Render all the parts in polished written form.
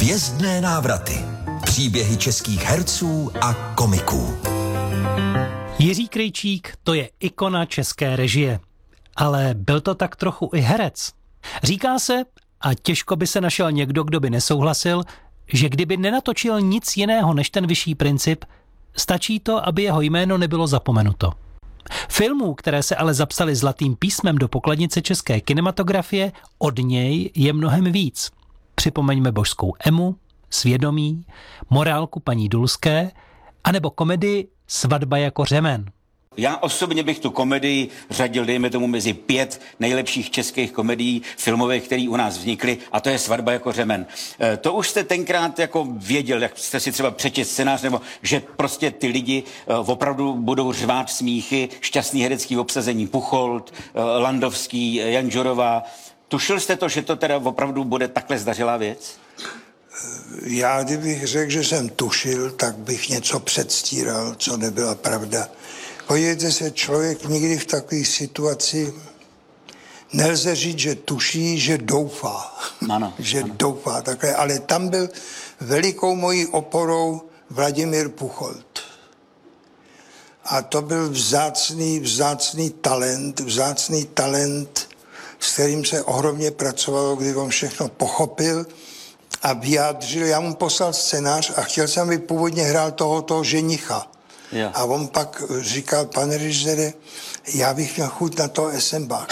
Hvězdné návraty. Příběhy českých herců a komiků. Jiří Krejčík, to je ikona české režie. Ale byl to tak trochu i herec. Říká se, a těžko by se našel někdo, kdo by nesouhlasil, že kdyby nenatočil nic jiného než Ten vyšší princip, stačí to, aby jeho jméno nebylo zapomenuto. Filmů, které se ale zapsaly zlatým písmem do pokladnice české kinematografie, od něj je mnohem víc. Připomeňme Božskou Emu, Svědomí, Morálku paní Dulské, anebo komedii Svatba jako řemen. Já osobně bych tu komedii řadil, dejme tomu, mezi 5 nejlepších českých komedií filmových, které u nás vznikly, a to je Svatba jako řemen. To už jste tenkrát jako věděl, jak jste si třeba přečetl scénář, nebo že prostě ty lidi opravdu budou řvát smíchy, šťastný herecký obsazení, Pucholt, Landovský, Janžurová. Tušil jste to, že to teda opravdu bude takhle zdařilá věc? Já kdybych řekl, že jsem tušil, tak bych něco předstíral, co nebyla pravda. Podívejte se, člověk nikdy v takové situaci nelze říct, že tuší, že doufá. Ano, že ano. Doufá takhle. Ale tam byl velikou mojí oporou Vladimír Pucholt. A to byl vzácný talent, s kterým se ohromně pracovalo, kdy on všechno pochopil a vyjádřil. Já mu poslal scénář a chtěl jsem, aby původně hrál toho ženicha. Jo. A on pak říkal, pane režisére, já bych měl chuť na toho Esenbáka.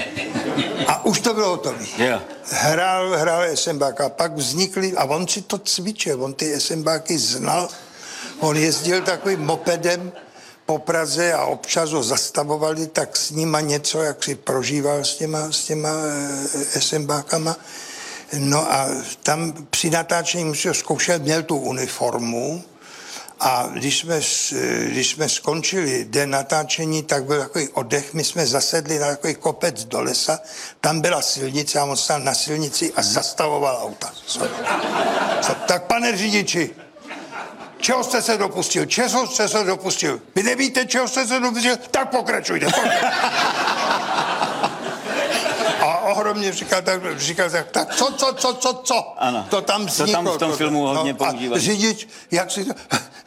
A už to bylo hotové. Jo. Hrál Esenbáka, pak vznikly, a on si to cvičil, on ty Esenbáky znal, on jezdil takovým mopedem po Praze a občas ho zastavovali, tak s nima něco, jak si prožíval s těma Esenbákama. No a tam při natáčení musel zkoušel, měl tu uniformu, a když jsme skončili den natáčení, tak byl takový oddech, my jsme zasedli na takový kopec do lesa, tam byla silnice a on stál na silnici a zastavoval auta. Tak pane řidiči, čeho jste se dopustil? Vy nevíte, čeho jste se dopustil? Tak pokračujte. A ohromně říkal tak, co? Ano. To tam vzniklo. To tam v tom filmu hodně používali. A řidič, jak si to...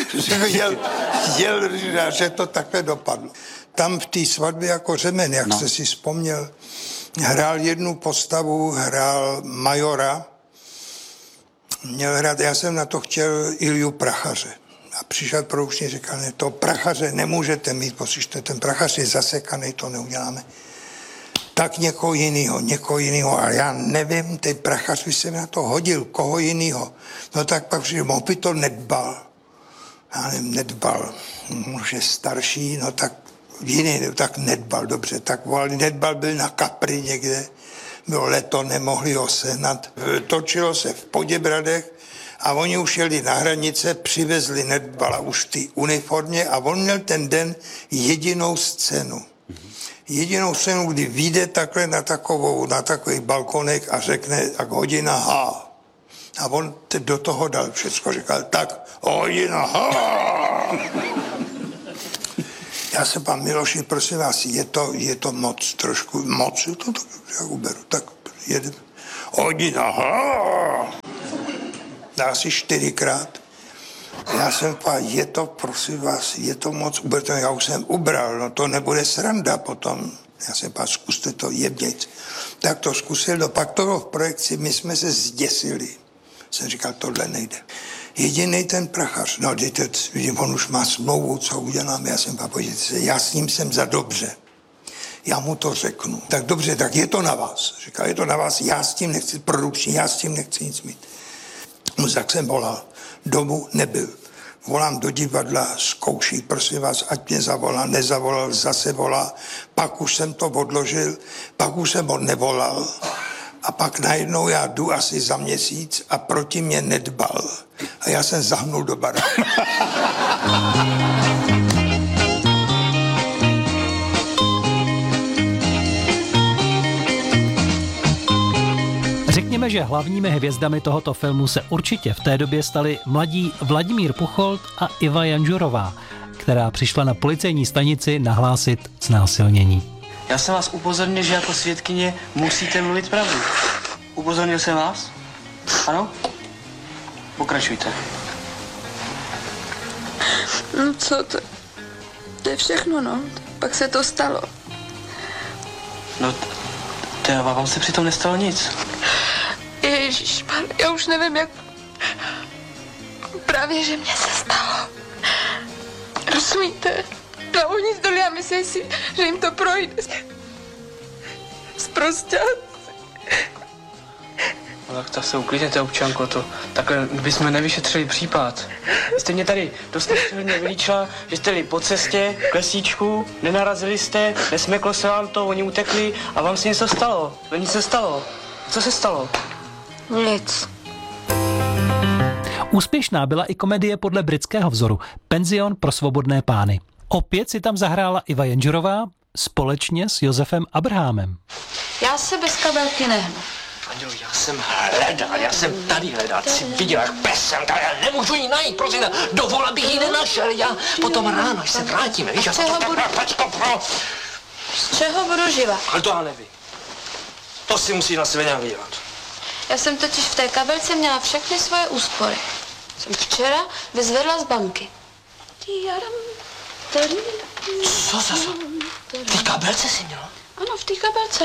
jel, že to takhle dopadlo. Tam v té Svatbě jako řemen, jak jste si vzpomněl, hrál jednu postavu, hrál majora. Měl hrát, já jsem na to chtěl Ilju Prachaře. A přišel produkční, říkal, ne, to Prachaře nemůžete mít, poslyšte, ten Prachař je zasekaný, to neuděláme. Tak někoho jiného, ale já nevím, ten Prachař by se na to hodil, koho jiného. No tak pak přišel, by to nedbal. Já nevím, nedbal, už je starší, no tak jiný, tak nedbal, dobře, tak volali, nedbal byl na Kapri někde, bylo leto, nemohli ho sehnat, točilo se v Poděbradech a oni už jeli na hranice, přivezli nedbala už v té uniformě a on měl ten den jedinou scénu, kdy vyjde takhle na takový balkonek a řekne, tak hodina H. A on do toho dal všecko, říkal, tak hodina H. Já se pan Miloši, prosím vás, je to moc, trošku moc, to já uberu, tak jedem. Hodina H. Asi 4krát. Já jsem povedal, prosím vás, je to moc, uberte, já už jsem ubral, no to nebude sranda potom. Já jsem povedal, zkuste to jebnějc. Tak to zkusil, no pak to bylo v projekci, my jsme se zděsili. Jsem říkal, tohle nejde. Jedinej ten Prachař, no dejte, on už má smlouvu, co uděláme, já jsem podívejte se, já s ním jsem za dobře. Já mu to řeknu. Tak dobře, tak je to na vás. Říkal, je to na vás, já s tím nechci produkční, já s tím nechci nic mít. No tak jsem volal, domů nebyl. Volám do divadla, zkouší, prosím vás, ať mě zavolá, nezavolal, zase volá. Pak už jsem to odložil, pak už jsem ho nevolal. A pak najednou já jdu asi za měsíc a proti mě nedbal. A já jsem zahnul do baráku. Řekněme, že hlavními hvězdami tohoto filmu se určitě v té době stali mladí Vladimír Pucholt a Iva Janžurová, která přišla na policejní stanici nahlásit znásilnění. Já jsem vás upozornil, že jako svědkyně musíte mluvit pravdu. Upozornil jsem vás? Ano? Pokračujte. No co to? To je všechno, no. Pak se to stalo. No, vám se přitom nestalo nic. Ježišmar, já už nevím, jak... Právě, že mě se stalo. Rozumíte? No oni zdolí a myslí si, že jim to projde. Zprostě. No tak se uklidněte, občanko, to takhle bychom nevyšetřili případ. Jste mě tady dost nepříhodně vylíčila, že jste jeli po cestě, k lesíčku, nenarazili jste, nesmeklo se vám to, oni utekli a vám se něco stalo. No nic se stalo. Co se stalo? Nic. Úspěšná byla i komedie podle britského vzoru Penzion pro svobodné pány. Opět si tam zahrála Iva Jenžurová společně s Josefem Abrahamem. Já se bez kabelky nehnu. Andělo, já jsem tady hledal, jsi viděl, jak pes jsem tady, já nemůžu ji najít, prosím, dovol, abych ji nenašel, já potom ráno, až se vrátíme, víš, Z čeho budu živa? Ale to já nevím. To si musí na sebe nějak vydělat. Já jsem totiž v té kabelce měla všechny svoje úspory. Jsem včera vyzvedla z banky. Co? V té kabelce jsi měla? Ano, v té kabelce.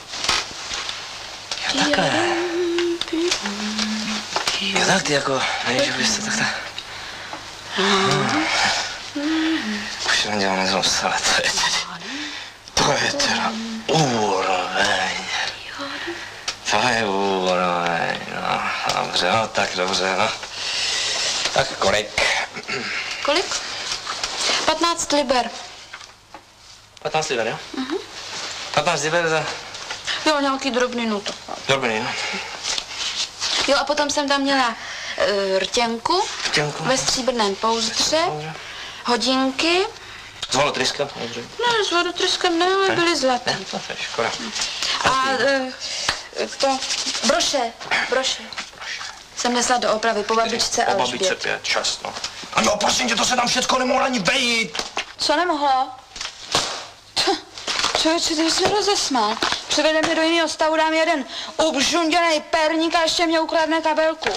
Jo, takhle. Jo, tak ty jako, nevíš, že bys to takhle... Už nedělám nezlost, ale to je teda úroveň. To je úroveň, no, dobře, no, tak dobře, no. Tak kolik? Kolik? 15 liber. 15 liber, jo? 15 liber za... Jo, nějaký drobný nuto. Drobný, no. Jo, a potom jsem tam měla rtěnku ve stříbrném pouzdře, hodinky. S volotryskem? Ne, s vodotryskem ne, ale byly zlaté. Ne, to je škoda. A to, broše. Jsem nesla do opravy po babičce Po Alžbětě. babičce 5, čas, no. A jo, prosím tě, to se tam všecko nemohlo ani vejít. Co nemohlo? Člověče, ty jsi mě rozesmál. Přivede mě do jiného stavu, dám jeden ubžunděnej perník a ještě mě ukradne kabelku.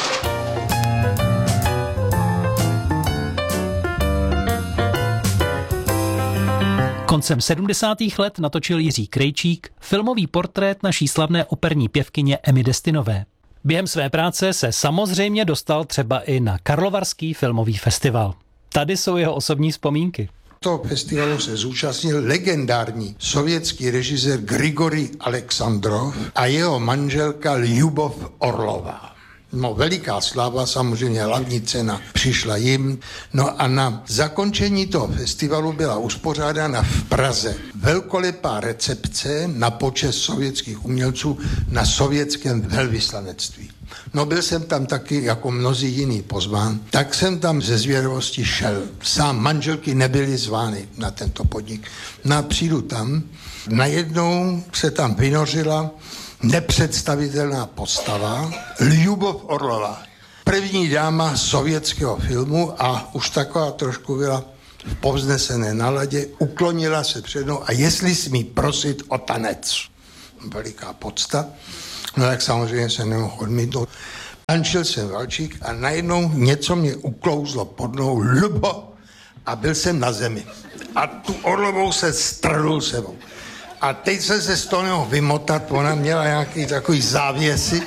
Koncem 70. let natočil Jiří Krejčík filmový portrét naší slavné operní pěvkyně Emmy Destinové. Během své práce se samozřejmě dostal třeba i na Karlovarský filmový festival. Tady jsou jeho osobní vzpomínky. Toho festivalu se zúčastnil legendární sovětský režisér Grigorij Aleksandrov a jeho manželka Ljubov Orlová. No, veliká sláva, samozřejmě hlavní cena přišla jim. No a na zakončení toho festivalu byla uspořádána v Praze velkolepá recepce na počest sovětských umělců na sovětském velvyslanectví. No, byl jsem tam taky jako mnozí jiný pozván, tak jsem tam ze zvědavosti šel. Sám manželky nebyly zvány na tento podnik. No a přijdu tam, najednou se tam vynořila nepředstavitelná postava Ljubov Orlová. První dáma sovětského filmu a už taková trošku byla v povznesené náladě, uklonila se před mnou a jestli smí prosit o tanec. Veliká podsta. No tak samozřejmě se nemohl odmítnout. Tančil jsem valčík a najednou něco mě uklouzlo pod nohou, Lubo, a byl jsem na zemi. A tu Orlovou se strhnul sebou. A teď jsem se z toho nemohl vymotat, ona měla nějaký takový závěsy,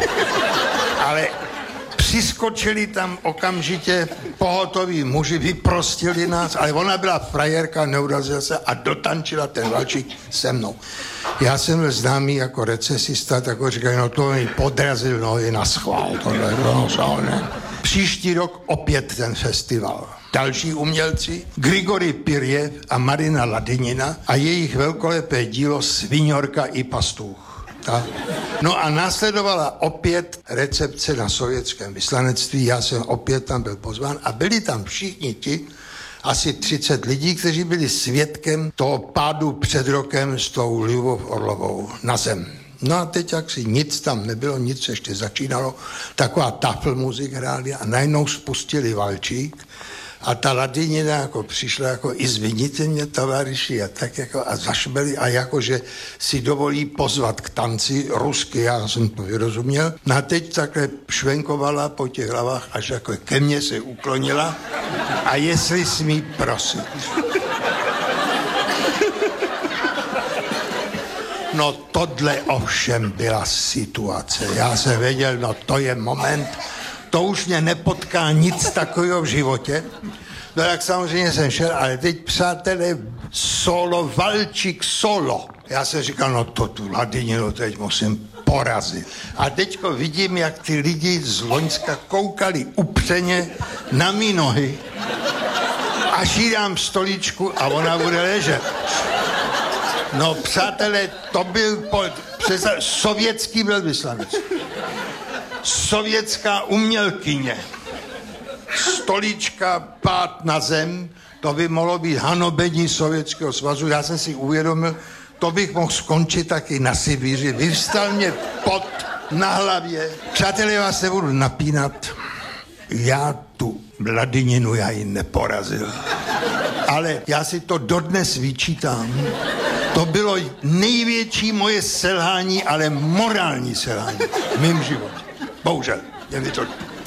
ale přiskočili tam okamžitě pohotoví muži, vyprostili nás, ale ona byla frajerka, neurazila se a dotančila ten valčík se mnou. Já jsem byl známý jako recesista, tak ho říkali, no to mi podrazil nohy na schvál, tohle bylo ne. Příští rok opět ten festival. Další umělci, Grigorij Pirjev a Marina Ladinina a jejich velkolepé dílo Sviňorka i pastůch. Tak. No a následovala opět recepce na sovětském vyslanectví, já jsem opět tam byl pozván a byli tam všichni ti, asi 30 lidí, kteří byli svědkem toho pádu před rokem s tou Ljubov Orlovou na zem. No a teď jak si nic tam nebylo, nic ještě začínalo, taková tafl muzik hráli a najednou spustili valčík A ta Ladinina jako přišla jako izviníte mě, tovaryši, a tak jako a zašmeli a jakože si dovolí pozvat k tanci rusky, já jsem to vyrozuměl. No a teď takhle švenkovala po těch hlavách, až jako ke mně se uklonila a jestli smí prosit. No tohle ovšem byla situace. Já jsem věděl, no to je moment, to už mě nepotká nic takového v životě. No tak samozřejmě jsem šel, ale teď přátelé, solo, valčík solo. Já jsem říkal, no to tu Ladininu teď musím porazit. A teďko vidím, jak ty lidi z Loňska koukali upřeně na mý nohy, až jí dám stoličku a ona bude ležet. No přátelé, to byl sovětský velvyslanec. Sovětská umělkyně. Stolička, pád na zem, to by mohlo být hanobení Sovětského svazu. Já jsem si uvědomil, to bych mohl skončit taky na Sibíři. Vyvstal mě pot na hlavě. Přátelé, vás nebudu napínat. Já tu Ladininu, já ji neporazil. Ale já si to dodnes vyčítám. To bylo největší moje selhání, ale morální selhání v mém životě. Bohužel, je mi to